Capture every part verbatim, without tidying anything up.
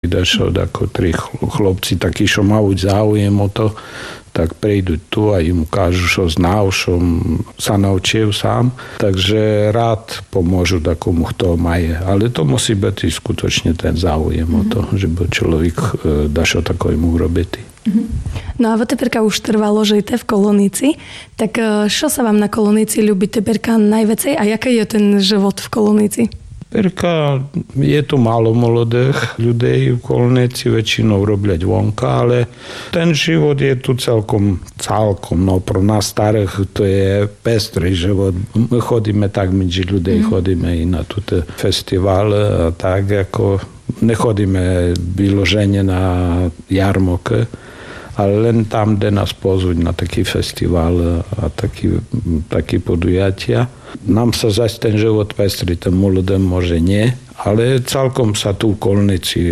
Dašo, ako tri chlopci takí, čo majú záujem o to, tak prejdú tu a im ukážu, čo znajú, čo sa naučil sám. Takže rád pomôžu takomu, kto maje. Ale to musí byť skutočne ten záujem mm-hmm. o to, že by človek dašo takovému urobiť. Mm-hmm. No a vo teperka už trvalo, že je v Kolonici. Tak čo sa vám na Kolonici ľúbi teperka najviacej a jaký je ten život v Kolonici? Perka je tu málo mladých ľudí v Kolnici, väčšinou robiať vonka, ale ten život je tu celkom, celkom, no pro nás starých to je pestrý život. My chodíme tak medzi ľudí, mm. chodíme i na túto festival a tak, ako nechodíme vyloženie na jarmoke, ale len tam, kde nás pozvať na taký festival a taký, taký podujatia. Nám sa zase ten život pestrí, ten mladým môže nie, ale celkom sa tu v Kolnici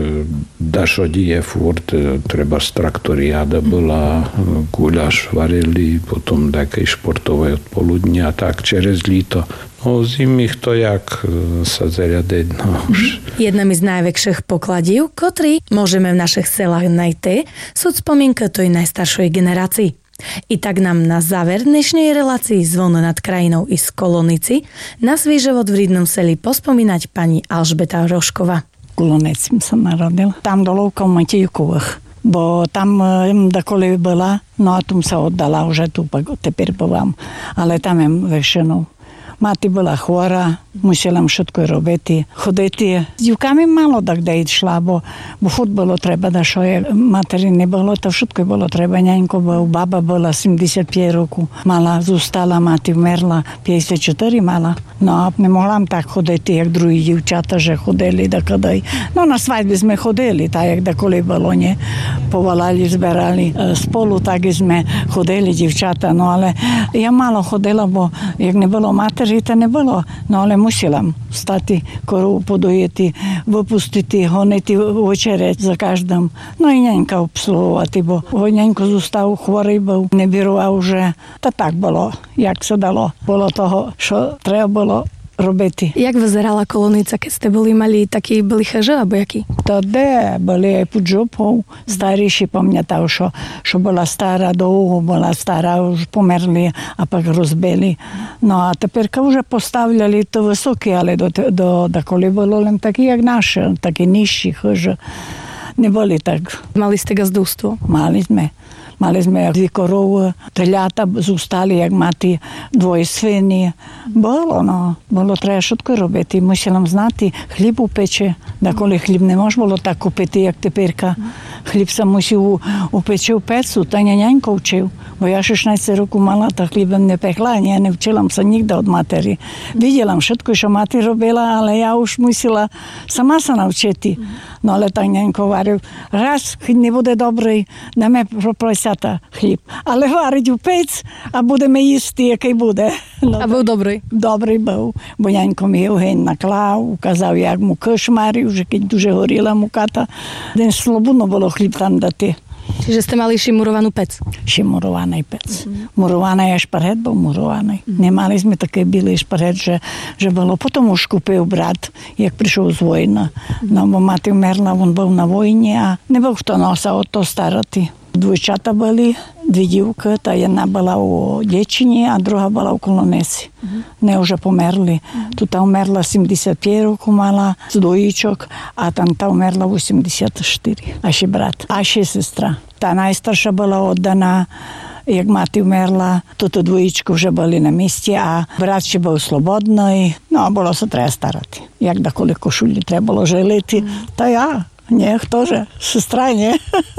dašo die furt, treba z traktoriáda bola, guľaš varili, potom také športové odpoludnia, tak čerez líto. No zimých to jak sa zariadiť, no už. Jednými z najväčších pokladív, ktorý môžeme v našich selách najti, sú spomienka tej najstaršej generácii. I tak nám na záver dnešnej relácii Zvon nad krajinou i z Kolonici na svoj život v Rydnom seli pospomínať pani Alžbeta Rošková. V Kolonici som narodila. Tam dole v Matejkových. Bo tam dakoli bola, no a tu sa oddala, už tu teper povám. Ale tam je väčšinou. Mati bola chora, musela všetko robiť, choditi. S dívkami malo tak, da išla, bo, bo furt bolo treba, da šo je materi ne bolo, to všetko bolo treba. Ňaňko bol, baba bola sedemdesiatpäť rokov, mala, zostala, mati merla, päťdesiatštyri mala. No a nemohla tak choditi, jak druhí dívčata, že chodili, da kadaj. No na svadbe sme chodili, tak jak da koli bolo, ne. Povolali, zberali spolu, tak sme chodili, dívčata, no ale ja malo chodila, bo jak ne bolo materi, že to nebolo, no ale musela stati koru podojeti, vypustiti, honiti večereť za každým. No i ňaňka obsluhovati, bo ňaňko zostal chorý, bol nebyroval, že to tak bolo, jak sa dalo. Bolo toho, čo treba bolo robiť. Jak vyzerala Kolonica, keď ste boli mali taký blichaže, alebo jaký? Тоді були під жопою, старіші пам'ятав, що, що була стара, довго була стара, вже померли, а пак розбили. Ну, а тепер вже поставляли то високі, але до, до, до коли було такі, як наші, такі нижчі, хижі. Не були так. Мали сте газдовство? Мали ми. Mali sme dvi korovu, teľata zostali, jak mati dvoje svini. Bolo, no. Bolo treba všetko robiť. Musela znati chlieb upeče. Dakoli chlieb ne može bolo tak kupiti, jak teperka. Chlieb sa musí upeče u pecu. Tanja ňaňko učil. Bo ja šestnásť rokov mala, tak chliebem ne pekla. Ja ne učila sa nikde od materi. Videla všetko, čo mati robila, ale ja už musela sama sa naučiť. No ale tak ňaňko varil. Raz, keď nebude dobrý, dáme prosiata chlieb. Ale variť u pec a budeme jísti, aký bude. No, a bol dobrý? Dobrý bol. Bo ňaňko mi ho hen naklal, ukázal, jak mu košmaril, že keď duže horila mu kata, den slobodno bolo chlieb tam dati. Čiže ste mali šimurovanú pec? Šimurovaný pec. Mm-hmm. Murovaný šparet bol murovaný. Mm-hmm. Nemali sme také bilý šparet, že, že bolo. Potom už kúpil brat, jak prišiel z vojna. Mm-hmm. No, bo mati umerla, on bol na vojne a nebol kto sa o to starati. Dvojčata boli, dve dívky, tá jedna bola u Dečine a druhá bola u Kolonesi. Mm-hmm. Ne už pomerli. Mm-hmm. Tu tá umerla sedemdesiatpäť rokov mala z dvojíčok a tam tá umerla osemdesiatštyri. Až brat, až sestra. Tá najstaršia bola oddaná, jak mati umerla, toto dvojičku už boli na mieste a brat še bol slobodný. No a bolo sa treba starať. Jak da koliko košulí trebalo želiti, mm-hmm. tá ja. Nech to, že sestra, nie?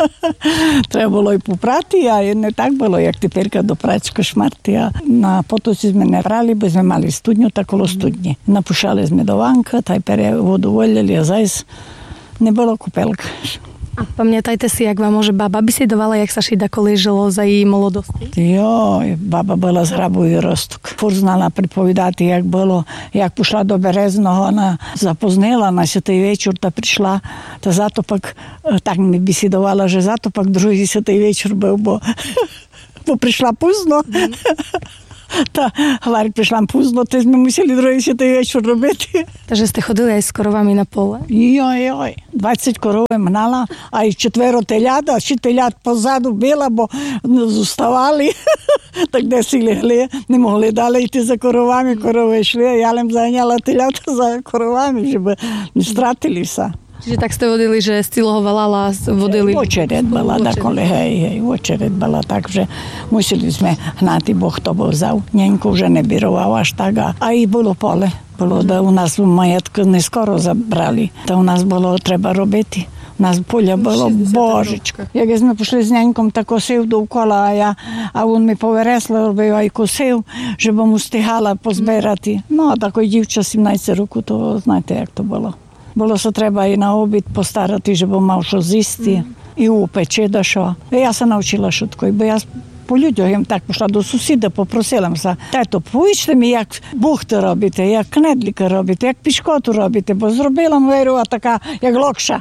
Treba bolo i poprati, a ne tak bolo, jak teperka do pračka šmarti. A na potoci sme ne prali, bo sme mali studnju, takolo studnje. Napušali sme do vanka, taj pere vodu voljeli, a zajs ne bolo kupelka. A pamätajte si, jak vám môže baba bisidovala, jak sa šida koli žilo za jej mladosti? Jo, baba bola z hrabu i rostok. Furt znala pripovedati, jak bolo, jak pošla do Bereznoho, ona zapoznala na svetej večer, ta prišla, ta zato pak, tak mi bisidovala, že zato pak druhý svetej večer bol, bo, bo prišla pozno. Mm. Та говорить, прийшла пізно, то ми мусили другий святий вечір робити. Takže ste chodili aj s korovami na pole? Йой, йой, двадцять коров гнала, а й четверо телят, а ще телят позаду била, бо зуставали. Так де си легли, не могли далі йти за коровами, корови йшли, а я їм зайняла телята за коровами, щоб не стратилися. Čiže tak ste vodili, že Stilo valala, vodili... Очеред була, деколи, гей, гей, очеред була, так вже мусили ми гнати, бо хто був взяв. Няньку вже не бірував аж так, а і було поле. Було, да у нас маєтку не скоро забрали, та у нас було треба робити. У нас поля було, божечко. Як ми пішли з няньком, та косив довкола, а я, а він ми повересли робив, а й косив, щоб му встигала позбирати. Ну, а такої дівча сімнадцять років, то знаєте, як то було. Було, що треба і на обід постарати, щоб мав що з'їсти, і упече, да що. І я се навчила швидко, бо я по людях їм так пішла до сусіда, попросила се, тато, повічте мені, як бухти робите, як кнедліки робите, як пішкоту робите, бо зробила миру така, як локша.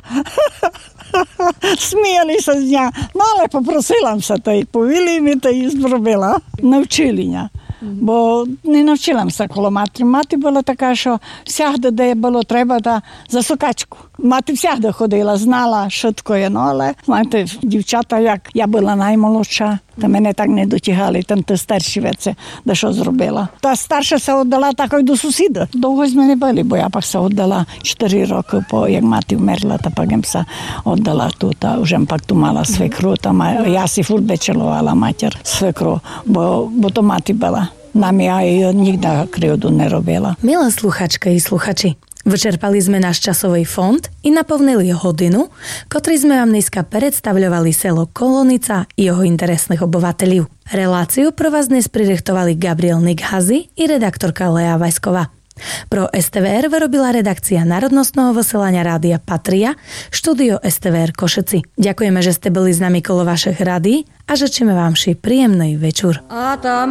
Сміялися з дня. Ну, але попросила се, та й повіли мені, та й зробила. Навчили мене. Бо не навчилася коло матері. Мати була така, що всягде, де було треба, та за сукачку. Мати всягде ходила, знала, що таке. Ну, але, знаєте, дівчата, як я була наймолодша, та мене так не дотягали, там ті старші веці, де що зробила. Та старша се віддала так до сусіда. Довго з мене були, бо я пак се віддала чотири роки, по, як мати вмерла, та пак їм се віддала тут, а вже пак ту мала свекру, та я си фурбе чолувала матір свекру, бо, бо то мати була. Нам ja jej nikdy krivdu nerobila. Milé sluchačky i sluchači, vyčerpali sme náš časový fond i naplnili hodinu, ktorý sme vám dneska predstavľovali selo Kolonica i jeho interesných obyvateľov. Reláciu pro vás dnes prirechtovali Gabriel Nikhazy i redaktorka Lea Vajsková. Pro es té vé er vyrobila redakcia Národnostného vysielania rádia Patria, štúdio es té vé er Košeci. Ďakujeme, že ste boli s nami kolo vašich rádií a žečíme vám ši príjemný večer.